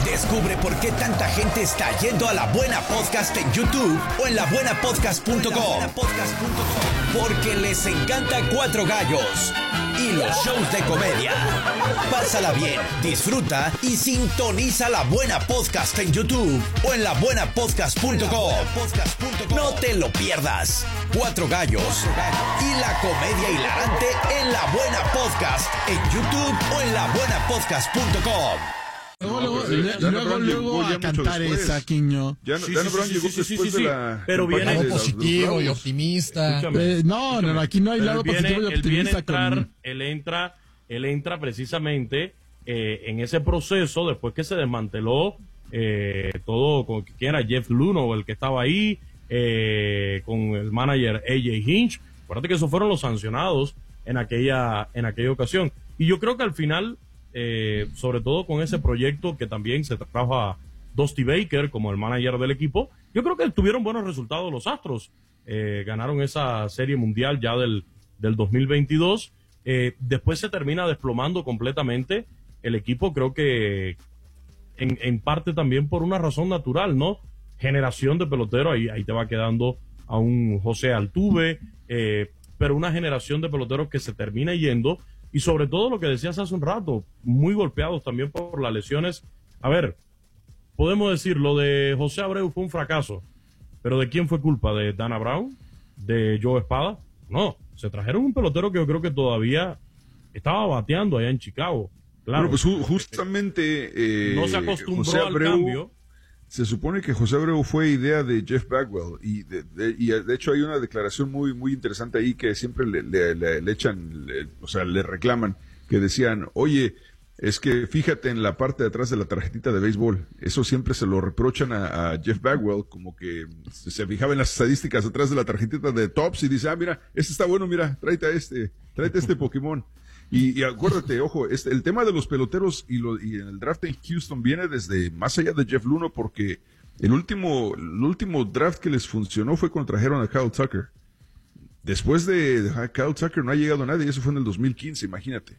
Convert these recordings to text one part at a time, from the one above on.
Descubre por qué tanta gente está yendo a La Buena Podcast en YouTube o en labuenapodcast.com. Porque les encanta Cuatro Gallos y los shows de comedia. Pásala bien, disfruta y sintoniza La Buena Podcast en YouTube o en labuenapodcast.com. No te lo pierdas. Cuatro Gallos y la comedia hilarante en La Buena Podcast en YouTube o en labuenapodcast.com. Luego a cantar esa, Quiño. Dan Brown llegó después de la... Pero viene campaña de positivo y optimista. No, aquí no hay lado positivo y optimista. Él entra precisamente en ese proceso después que se desmanteló todo con quien era Jeff Luhnow, el que estaba ahí, con el manager AJ Hinch. Acuérdate que esos fueron los sancionados en aquella ocasión. Y yo creo que al final, sobre todo con ese proyecto que también se trajo a Dusty Baker como el manager del equipo, yo creo que tuvieron buenos resultados los Astros. Ganaron esa serie mundial ya del 2022. Después se termina desplomando completamente el equipo, creo que en parte también por una razón natural, ¿no? Generación de peloteros, ahí te va quedando a un José Altuve, pero una generación de peloteros que se termina yendo, y sobre todo lo que decías hace un rato, muy golpeados también por las lesiones. A ver, podemos decir, lo de José Abreu fue un fracaso, pero ¿de quién fue culpa? ¿De Dana Brown? ¿De Joe Espada? No, se trajeron un pelotero que yo creo que todavía estaba bateando allá en Chicago. Claro, bueno, pues justamente no se acostumbró al cambio. Se supone que José Abreu fue idea de Jeff Bagwell y de hecho hay una declaración muy interesante ahí que siempre le echan, o sea, le reclaman, que decían, oye, es que fíjate en la parte de atrás de la tarjetita de béisbol. Eso siempre se lo reprochan a Jeff Bagwell, como que se fijaba en las estadísticas atrás de la tarjetita de Topps y dice, mira, este está bueno, mira, tráete este Pokémon. Y acuérdate, ojo, el tema de los peloteros y en el draft en Houston viene desde más allá de Jeff Luhnow, porque el último draft que les funcionó fue cuando trajeron a Kyle Tucker. Después de Kyle Tucker no ha llegado nadie, y eso fue en el 2015, imagínate.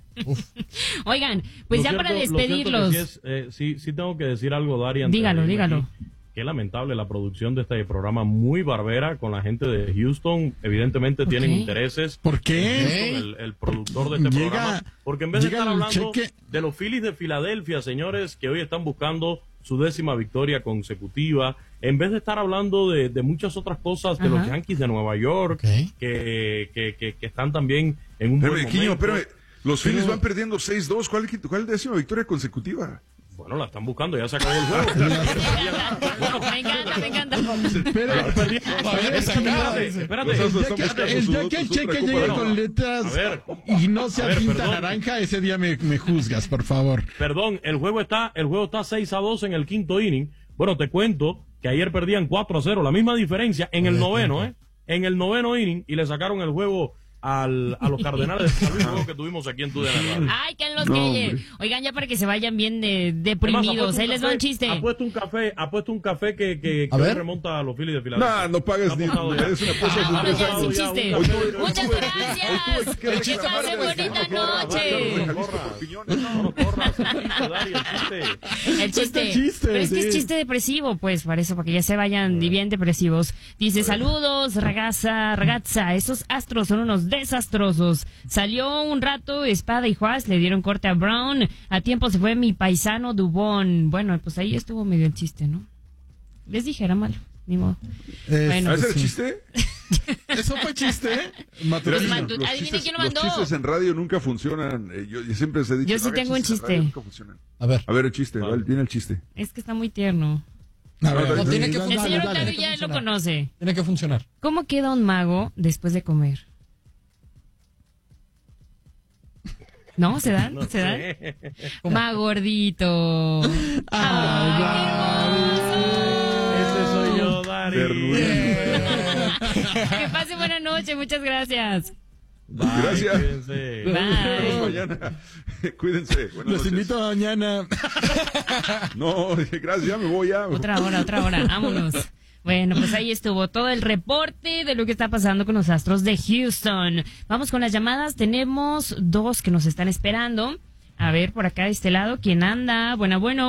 Oigan, pues ya para despedirlos. Sí tengo que decir algo, Darian. Dígalo. Qué lamentable la producción de este programa, muy barbera con la gente de Houston. Evidentemente tienen intereses. ¿Por qué? El productor de este programa. Porque en vez de estar hablando de los Phillies de Filadelfia, señores, que hoy están buscando su 10ª victoria consecutiva, en vez de estar hablando de muchas otras cosas, de los Yankees de Nueva York, que están también en un buen momento. Espérame. Los Phillies van perdiendo 6-2. ¿Cuál 10ª victoria consecutiva? Bueno, la están buscando, ya se acabó el juego. Me encanta. Espérate. El día que el cheque llegue con letras y no sea tinta naranja, ese día me juzgas, por favor. Perdón, el juego está 6-2 en el quinto inning. Bueno, te cuento que ayer perdían 4-0, la misma diferencia en el noveno, en el noveno inning, y le sacaron el juego a los Cardenales de San Luis, juego que tuvimos aquí en TUDN. Ay, que en los que oigan, ya para que se vayan bien deprimidos. Ahí les va un chiste. Ha puesto un café que remonta a los Phillies de Filadelfia. No pagues ni. Es una cosa es un chiste. Muchas gracias. Que pasen bonita noche. No corras. El chiste. Pero es que es chiste depresivo, pues, para eso, para que ya se vayan bien depresivos. Dice, saludos, ragazza, esos Astros son unos desastrosos. Salió un rato Espada y Juárez, le dieron corte a Brown. A tiempo se fue mi paisano Dubón. Bueno, pues ahí estuvo medio el chiste, ¿no? Les dije, era malo. Ni modo. Bueno, ¿es el chiste? ¿Eso fue chiste? Adivinen quién lo mandó. Los chistes en radio nunca funcionan. Yo siempre se he dicho. Yo sí tengo un chiste. A ver el chiste. Viene el chiste. Es que está muy tierno. A ver, no, tiene que el señor Octavio ya lo conoce. Tiene que funcionar. ¿Cómo queda un mago después de comer? ¿No? ¿Se dan? No sé. Más gordito. Ese soy yo, Dari. Que pase buena noche, muchas gracias. Bye, gracias. Cuídense. Bye. Mañana. Cuídense. Los invito mañana. No, gracias, ya me voy ya. Otra hora, vámonos. Bueno, pues ahí estuvo todo el reporte de lo que está pasando con los Astros de Houston. Vamos con las llamadas, tenemos 2 que nos están esperando. A ver, por acá de este lado, ¿quién anda? Bueno.